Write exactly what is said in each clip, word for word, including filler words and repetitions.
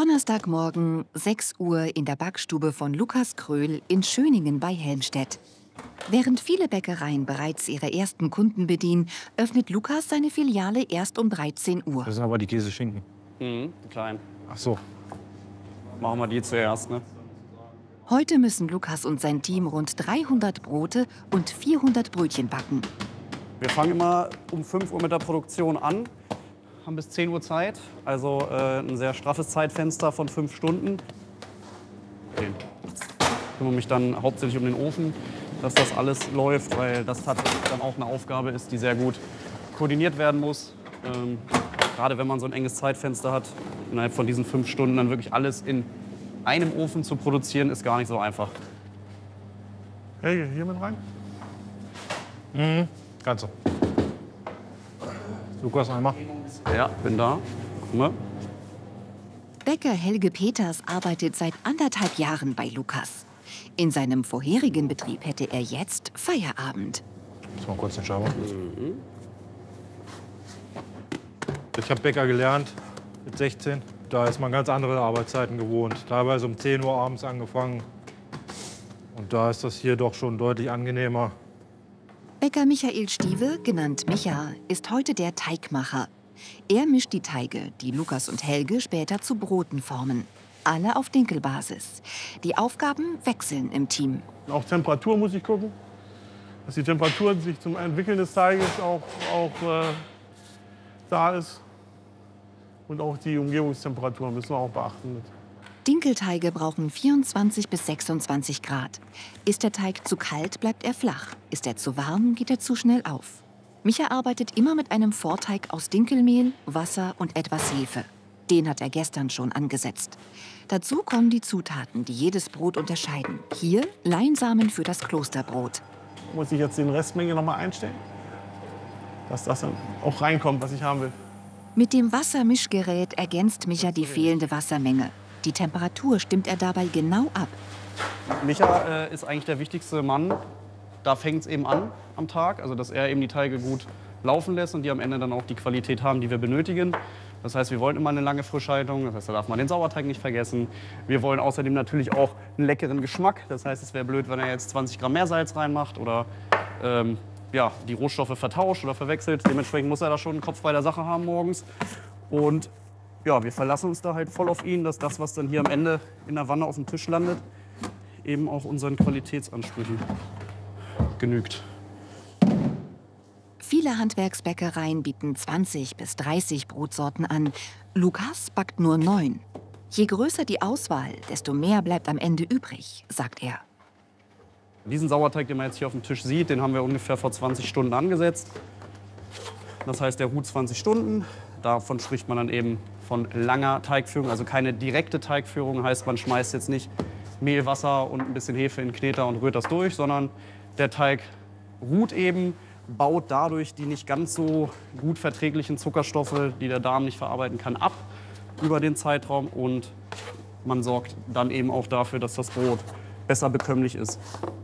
Donnerstagmorgen, sechs Uhr in der Backstube von Lukas Kröhl in Schöningen bei Helmstedt. Während viele Bäckereien bereits ihre ersten Kunden bedienen, öffnet Lukas seine Filiale erst um dreizehn Uhr. Das sind aber die Käseschinken. Mhm, klein. Ach so. Machen wir die zuerst, ne? Heute müssen Lukas und sein Team rund dreihundert Brote und vierhundert Brötchen backen. Wir fangen immer um fünf Uhr mit der Produktion an, haben bis zehn Uhr Zeit, also äh, ein sehr straffes Zeitfenster von fünf Stunden. Okay. Ich kümmere mich dann hauptsächlich um den Ofen, dass das alles läuft, weil das tatsächlich dann auch eine Aufgabe ist, die sehr gut koordiniert werden muss. Ähm, gerade wenn man so ein enges Zeitfenster hat, innerhalb von diesen fünf Stunden dann wirklich alles in einem Ofen zu produzieren, ist gar nicht so einfach. Helge, hier mit rein. Mhm. Kannst du. Lukas, einmal. Ja, bin da. Guck mal. Bäcker Helge Peters arbeitet seit anderthalb Jahren bei Lukas. In seinem vorherigen Betrieb hätte er jetzt Feierabend. Muss mal kurz den Schauer. Mhm. Ich habe Bäcker gelernt mit sechzehn. Da ist man ganz andere Arbeitszeiten gewohnt. Teilweise um zehn Uhr abends angefangen. Und da ist das hier doch schon deutlich angenehmer. Bäcker Michael Stiewe, genannt Micha, ist heute der Teigmacher. Er mischt die Teige, die Lukas und Helge später zu Broten formen. Alle auf Dinkelbasis. Die Aufgaben wechseln im Team. Auch Temperatur muss ich gucken, dass die Temperatur sich zum Entwickeln des Teiges auch, auch äh, da ist. Und auch die Umgebungstemperatur müssen wir auch beachten. Dinkelteige brauchen vierundzwanzig bis sechsundzwanzig Grad. Ist der Teig zu kalt, bleibt er flach. Ist er zu warm, geht er zu schnell auf. Micha arbeitet immer mit einem Vorteig aus Dinkelmehl, Wasser und etwas Hefe. Den hat er gestern schon angesetzt. Dazu kommen die Zutaten, die jedes Brot unterscheiden. Hier Leinsamen für das Klosterbrot. Muss ich jetzt den Restmenge noch mal einstellen, dass das dann auch reinkommt, was ich haben will. Mit dem Wassermischgerät ergänzt Micha die fehlende Wassermenge. Die Temperatur stimmt er dabei genau ab. Micha äh, ist eigentlich der wichtigste Mann. Da fängt es eben an am Tag, also dass er eben die Teige gut laufen lässt und die am Ende dann auch die Qualität haben, die wir benötigen. Das heißt, wir wollen immer eine lange Frischhaltung, das heißt, da darf man den Sauerteig nicht vergessen. Wir wollen außerdem natürlich auch einen leckeren Geschmack. Das heißt, es wäre blöd, wenn er jetzt zwanzig Gramm mehr Salz reinmacht oder ähm, ja, die Rohstoffe vertauscht oder verwechselt. Dementsprechend muss er da schon einen Kopf bei der Sache haben morgens. Und ja, wir verlassen uns da halt voll auf ihn, dass das, was dann hier am Ende in der Wanne auf dem Tisch landet, eben auch unseren Qualitätsansprüchen genügt. Viele Handwerksbäckereien bieten zwanzig bis dreißig Brotsorten an. Lukas backt nur neun. Je größer die Auswahl, desto mehr bleibt am Ende übrig, sagt er. Diesen Sauerteig, den man jetzt hier auf dem Tisch sieht, den haben wir ungefähr vor zwanzig Stunden angesetzt. Das heißt, der ruht zwanzig Stunden. Davon spricht man dann eben von langer Teigführung, also keine direkte Teigführung. Heißt, man schmeißt jetzt nicht Mehl, Wasser und ein bisschen Hefe in den Kneter und rührt das durch, sondern der Teig ruht eben, baut dadurch die nicht ganz so gut verträglichen Zuckerstoffe, die der Darm nicht verarbeiten kann, ab über den Zeitraum. Und man sorgt dann eben auch dafür, dass das Brot besser bekömmlich ist.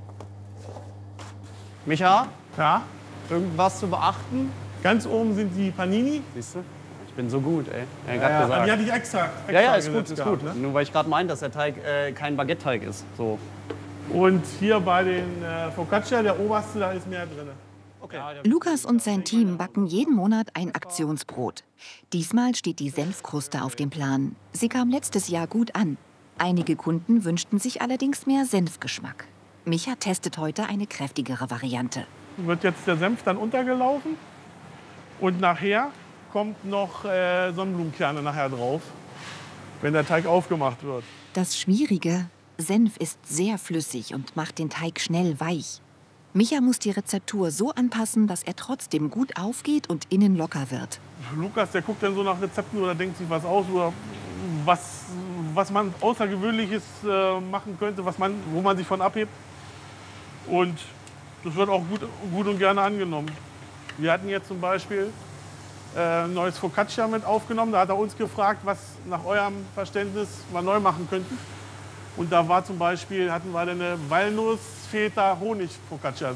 Micha? Ja? Irgendwas zu beachten? Ganz oben sind die Panini. Siehst du? Ich bin so gut, ey. Ja, Ja, ja, gesagt. die hatte ich extra, extra ja, ja, ist gut, gesetzt ist gehabt, gut. ne? Nur weil ich gerade meinte, dass der Teig äh, kein Baguette-Teig ist. So. Und hier bei den äh, Focaccia, der oberste, da ist mehr drin. Okay. Lukas und sein Team backen jeden Monat ein Aktionsbrot. Diesmal steht die Senfkruste auf dem Plan. Sie kam letztes Jahr gut an. Einige Kunden wünschten sich allerdings mehr Senfgeschmack. Micha testet heute eine kräftigere Variante. Wird jetzt der Senf dann untergelaufen und nachher kommt noch äh, Sonnenblumenkerne nachher drauf, wenn der Teig aufgemacht wird. Das Schwierige, Senf ist sehr flüssig und macht den Teig schnell weich. Micha muss die Rezeptur so anpassen, dass er trotzdem gut aufgeht und innen locker wird. Lukas, der guckt dann so nach Rezepten oder denkt sich was aus, oder was, was man Außergewöhnliches äh, machen könnte, was man, wo man sich von abhebt. Und das wird auch gut, gut und gerne angenommen. Wir hatten jetzt zum Beispiel äh, ein neues Focaccia mit aufgenommen. Da hat er uns gefragt, was nach eurem Verständnis wir neu machen könnten. Und da war zum Beispiel, hatten wir eine Walnuss-Feta-Honig-Focaccia.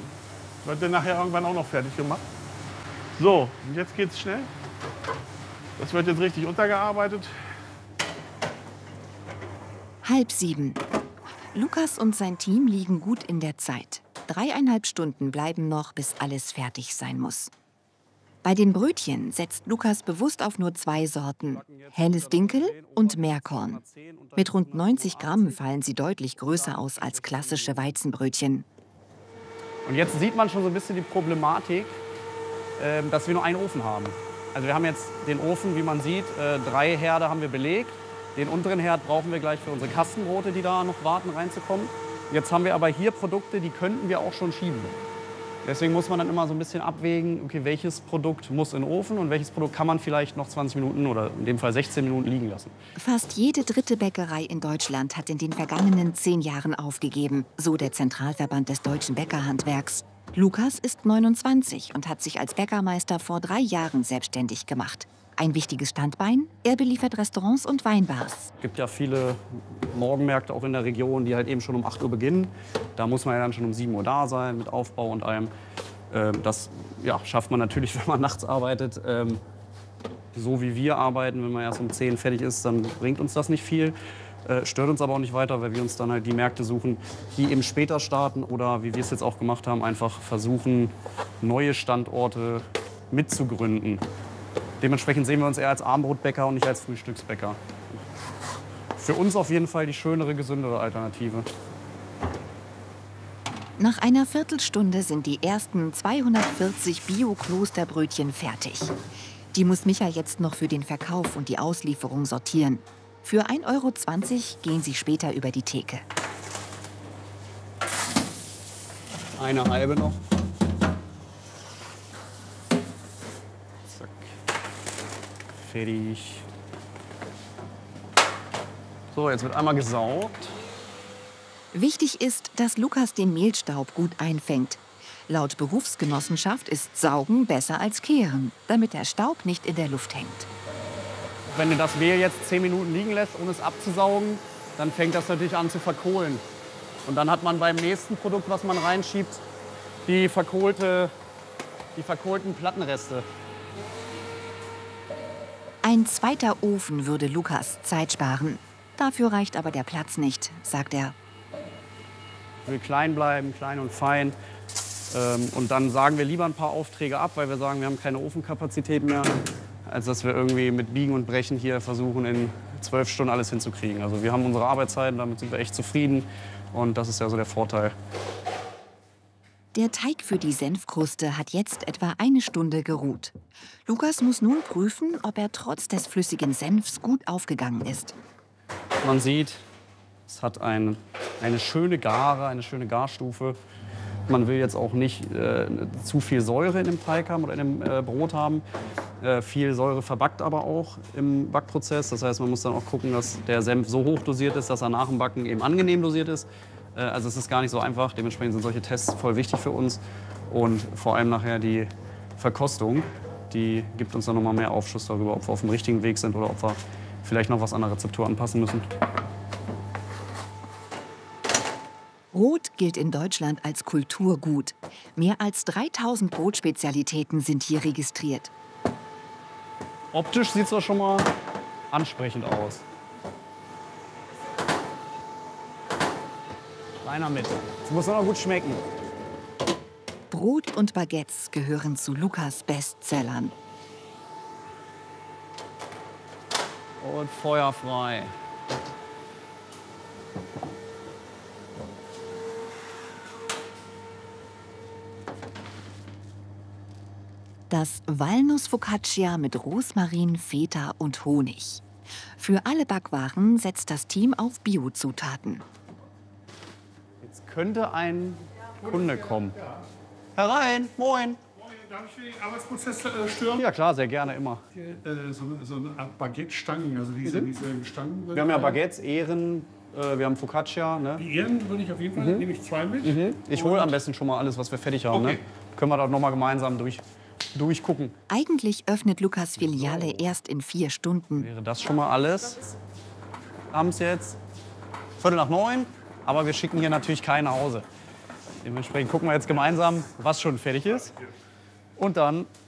Wird dann nachher irgendwann auch noch fertig gemacht. So, und jetzt geht's schnell. Das wird jetzt richtig untergearbeitet. Halb sieben. Lukas und sein Team liegen gut in der Zeit. Dreieinhalb Stunden bleiben noch, bis alles fertig sein muss. Bei den Brötchen setzt Lukas bewusst auf nur zwei Sorten, helles Dinkel und Meerkorn. Mit rund neunzig Gramm fallen sie deutlich größer aus als klassische Weizenbrötchen. Und jetzt sieht man schon so ein bisschen die Problematik, äh, dass wir nur einen Ofen haben. Also wir haben jetzt den Ofen, wie man sieht, äh, drei Herde haben wir belegt. Den unteren Herd brauchen wir gleich für unsere Kastenbrote, die da noch warten, reinzukommen. Jetzt haben wir aber hier Produkte, die könnten wir auch schon schieben. Deswegen muss man dann immer so ein bisschen abwägen, okay, welches Produkt muss in den Ofen und welches Produkt kann man vielleicht noch zwanzig Minuten oder in dem Fall sechzehn Minuten liegen lassen. Fast jede dritte Bäckerei in Deutschland hat in den vergangenen zehn Jahren aufgegeben, so der Zentralverband des deutschen Bäckerhandwerks. Lukas ist neunundzwanzig und hat sich als Bäckermeister vor drei Jahren selbstständig gemacht. Ein wichtiges Standbein, er beliefert Restaurants und Weinbars. Es gibt ja viele Morgenmärkte auch in der Region, die halt eben schon um acht Uhr beginnen. Da muss man ja dann schon um sieben Uhr da sein mit Aufbau und allem. Das ja, schafft man natürlich, wenn man nachts arbeitet. So wie wir arbeiten, wenn man erst um zehn fertig ist, dann bringt uns das nicht viel. Stört uns aber auch nicht weiter, weil wir uns dann halt die Märkte suchen, die eben später starten oder, wie wir es jetzt auch gemacht haben, einfach versuchen, neue Standorte mitzugründen. Dementsprechend sehen wir uns eher als Armbrotbäcker und nicht als Frühstücksbäcker. Für uns auf jeden Fall die schönere, gesündere Alternative. Nach einer Viertelstunde sind die ersten zweihundertvierzig Bio-Klosterbrötchen fertig. Die muss Micha jetzt noch für den Verkauf und die Auslieferung sortieren. Für ein Euro zwanzig gehen sie später über die Theke. Eine halbe noch. Zack. Fertig. So, jetzt wird einmal gesaugt. Wichtig ist, dass Lukas den Mehlstaub gut einfängt. Laut Berufsgenossenschaft ist Saugen besser als Kehren, damit der Staub nicht in der Luft hängt. Wenn du das Mehl jetzt zehn Minuten liegen lässt, ohne es abzusaugen, dann fängt das natürlich an zu verkohlen. Und dann hat man beim nächsten Produkt, was man reinschiebt, die, verkohlte, die verkohlten Plattenreste. Ein zweiter Ofen würde Lukas Zeit sparen. Dafür reicht aber der Platz nicht, sagt er. Ich will klein bleiben, klein und fein. Und dann sagen wir lieber ein paar Aufträge ab, weil wir sagen, wir haben keine Ofenkapazität mehr, als dass wir irgendwie mit Biegen und Brechen hier versuchen, in zwölf Stunden alles hinzukriegen. Also wir haben unsere Arbeitszeiten, damit sind wir echt zufrieden. Und das ist ja so der Vorteil. Der Teig für die Senfkruste hat jetzt etwa eine Stunde geruht. Lukas muss nun prüfen, ob er trotz des flüssigen Senfs gut aufgegangen ist. Man sieht, es hat ein, eine schöne Gare, eine schöne Garstufe. Man will jetzt auch nicht äh, zu viel Säure in dem Teig haben oder in dem äh, Brot haben. Äh, viel Säure verbackt aber auch im Backprozess. Das heißt, man muss dann auch gucken, dass der Senf so hoch dosiert ist, dass er nach dem Backen eben angenehm dosiert ist. Äh, also es ist gar nicht so einfach. Dementsprechend sind solche Tests voll wichtig für uns. Und vor allem nachher die Verkostung, die gibt uns dann noch mal mehr Aufschluss darüber, ob wir auf dem richtigen Weg sind oder ob wir vielleicht noch was an der Rezeptur anpassen müssen. Brot gilt in Deutschland als Kulturgut. Mehr als dreitausend Brotspezialitäten sind hier registriert. Optisch sieht es doch schon mal ansprechend aus. Reiner mit. Es muss noch gut schmecken. Brot und Baguettes gehören zu Lukas Bestsellern. Und feuerfrei. Das Walnuss-Focaccia mit Rosmarin, Feta und Honig. Für alle Backwaren setzt das Team auf Biozutaten. Jetzt könnte ein Kunde kommen. Herein, moin. Darf ich für den Arbeitsprozess äh, stören? Ja klar, sehr gerne, immer. Äh, so, so eine Art Baguette-Stangen, also diese, Mhm. diese Stangen. Wir haben ja Baguettes, Ehren, äh, wir haben Focaccia. Ne? Die Ehren würde ich auf jeden Fall, Mhm. nehme ich zwei mit. Mhm. Ich hole am besten schon mal alles, was wir fertig haben. Okay. Ne? Können wir da noch mal gemeinsam durch, durchgucken. Eigentlich öffnet Lukas Filiale erst in vier Stunden. Wäre das schon mal alles? Abends jetzt Viertel nach neun, aber wir schicken hier natürlich keinen nach Hause. Dementsprechend gucken wir jetzt gemeinsam, was schon fertig ist. Und dann